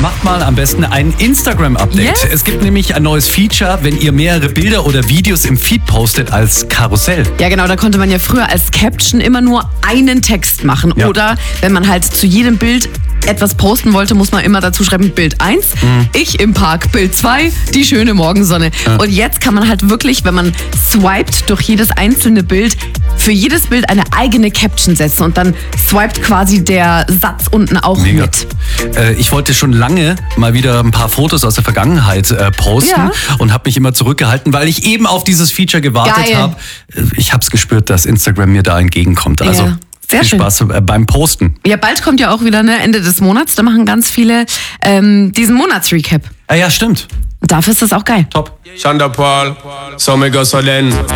macht mal am besten ein Instagram-Update. Yes. Es gibt nämlich ein neues Feature, wenn ihr mehrere Bilder oder Videos im Feed postet als Karussell. Ja genau, da konnte man ja früher als Caption immer nur einen Text machen. Ja. Oder wenn man halt zu jedem Bild etwas posten wollte, muss man immer dazu schreiben, Bild 1, ich im Park, Bild 2, die schöne Morgensonne. Und jetzt kann man halt wirklich, wenn man swiped durch jedes einzelne Bild, für jedes Bild eine eigene Caption setzen und dann swiped quasi der Satz unten auch Mega. mit. Ich wollte schon lange mal wieder ein paar Fotos aus der Vergangenheit posten Ja. und habe mich immer zurückgehalten, weil ich eben auf dieses Feature gewartet Geil. habe. Ich habe es gespürt, dass Instagram mir da entgegenkommt. Also Ja, sehr viel schön. Spaß beim Posten. Ja, bald kommt ja auch wieder Ende des Monats, da machen ganz viele diesen Monatsrecap. Ja, stimmt. Und dafür ist das auch geil. Top. Sean Paul, so me go Solen.